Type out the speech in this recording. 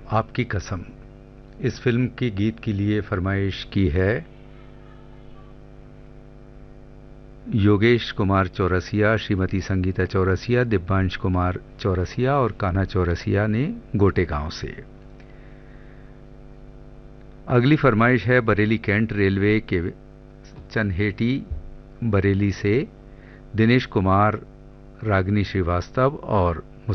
आपकी कसम। इस फिल्म की गीत के लिए फरमाइश की है योगेश कुमार चौरसिया, श्रीमती संगीता चौरसिया, दिव्यांश कुमार चौरसिया और कान्हा चौरसिया ने गोटे गांव से। अगली फरमाइश है बरेली कैंट रेलवे के चनहेटी बरेली से दिनेश कुमार, रागिनी श्रीवास्तव और